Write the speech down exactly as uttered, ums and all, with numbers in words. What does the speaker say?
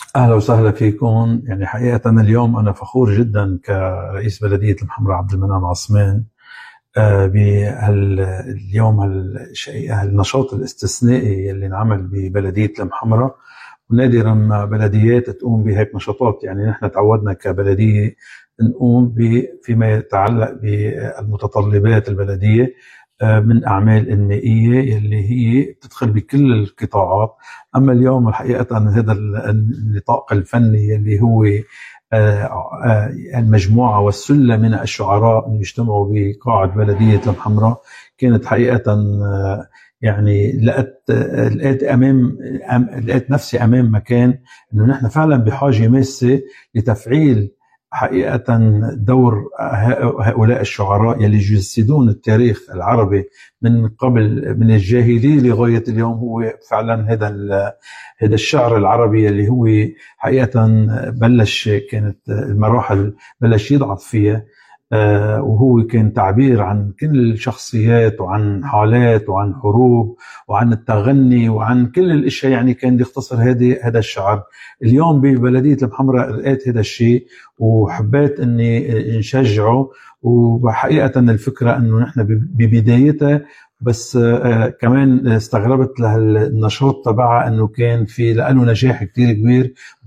أهلا وسهلا فيكم. يعني حقيقة اليوم أنا فخور جدا كرئيس بلدية المحمرة عبد المنعم عثمان آه، بهاليوم هالشيء هالنشاط الاستثنائي اللي انعمل ببلدية المحمرة. ونادرا ما بلديات تقوم بهيك نشاطات. يعني نحن تعودنا كبلدية نقوم فيما يتعلق بالمتطلبات البلدية آه، من أعمال إنمائية اللي هي تدخل بكل القطاعات. أما اليوم الحقيقة هذا النطاق الفني اللي هو آه، آه، المجموعة والسلة من الشعراء يجتمعوا بقاعة بلدية المحمرة، كانت حقيقة آه، يعني لقيت لقيت امام لقيت نفسي امام مكان انه نحن فعلا بحاجه ماسه لتفعيل حقيقه دور هؤلاء الشعراء يلي يجسدون التاريخ العربي من قبل، من الجاهليه لغايه اليوم. هو فعلا هذا هذا الشعر العربي اللي هو حقيقه بلش، كانت المراحل بلش يضعف فيها، آه، وهو كان تعبير عن كل الشخصيات وعن حالات وعن حروب وعن التغني وعن كل الاشياء. يعني كان يختصر هذه هذا الشعر. اليوم ببلدية المحمرة لقيت هذا الشيء وحبيت اني نشجعه. وحقيقة الفكرة انه نحن ببدايتها بس آه كمان استغربت لهالنشاط تبعها انه كان في له نجاح كتير كبير،